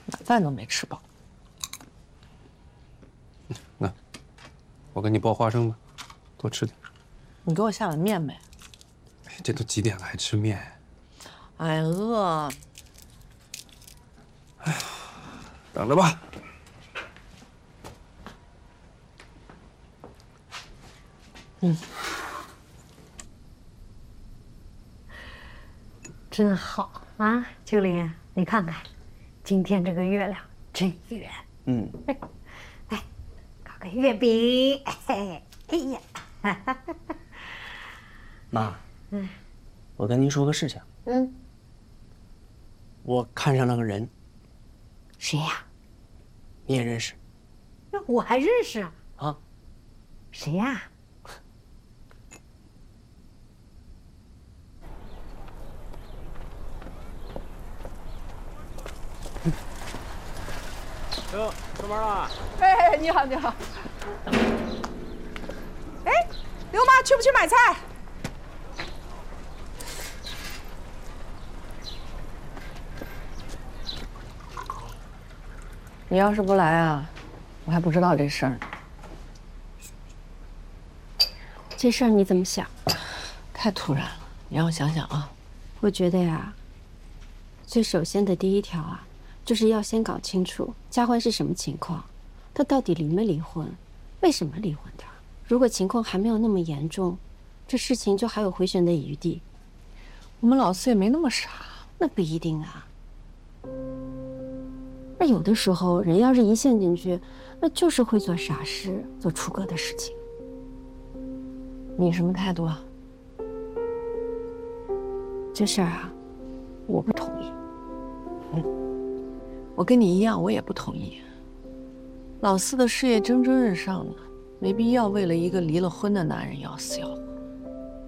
晚饭都没吃饱。 那，我给你剥花生吧，多吃点。 你给我下碗面呗。 哎，这都几点了还吃面？ 哎，饿。 哎呀，等着吧。 真好啊，秋玲，你看看，今天这个月亮真圆。来，搞个月饼。哎呀， 妈，我跟您说个事情。我看上了个人。 谁呀？ 你也认识？ 我还认识啊？ 谁呀？ 哟，出门了。 哎，你好，你好。哎，刘妈，去不去买菜？你要是不来啊，我还不知道这事儿呢。 这事儿你怎么想？ 太突然了，你让我想想啊。 我觉得呀，最首先的第一条啊，就是要先搞清楚佳欢是什么情况，他到底离没离婚，为什么离婚的？如果情况还没有那么严重，这事情就还有回旋的余地。 我们老四也没那么傻。 那不一定啊。那有的时候人要是一陷进去，那就是会做傻事，做出格的事情。 你什么态度啊？ 这事儿啊，我不同意。 我跟你一样，我也不同意。老四的事业蒸蒸日上呢，没必要为了一个离了婚的男人要死要活。